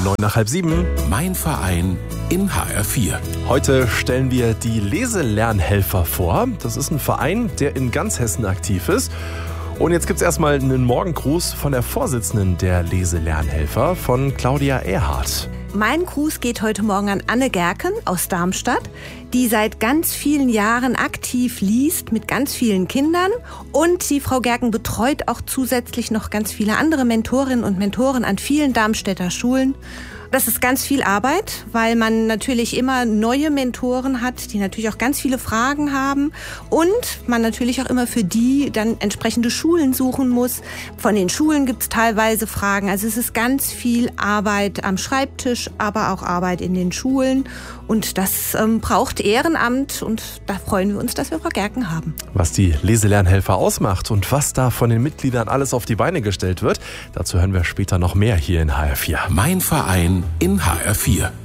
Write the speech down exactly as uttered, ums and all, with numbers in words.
Neun nach halb sieben. Mein Verein in H R vier. Heute stellen wir die Leselernhelfer vor. Das ist ein Verein, der in ganz Hessen aktiv ist. Und jetzt gibt es erstmal einen Morgengruß von der Vorsitzenden der Leselernhelfer, von Claudia Erhardt. Mein Gruß geht heute Morgen an Anne Gerken aus Darmstadt, die seit ganz vielen Jahren aktiv liest mit ganz vielen Kindern. Und die Frau Gerken betreut auch zusätzlich noch ganz viele andere Mentorinnen und Mentoren an vielen Darmstädter Schulen. Das ist ganz viel Arbeit, weil man natürlich immer neue Mentoren hat, die natürlich auch ganz viele Fragen haben und man natürlich auch immer für die dann entsprechende Schulen suchen muss. Von den Schulen gibt es teilweise Fragen. Also es ist ganz viel Arbeit am Schreibtisch, aber auch Arbeit in den Schulen. Und das ähm, braucht Ehrenamt und da freuen wir uns, dass wir Frau Gerken haben. Was die Leselernhelfer ausmacht und was da von den Mitgliedern alles auf die Beine gestellt wird, dazu hören wir später noch mehr hier in H R vier. Mein Verein in H R vier.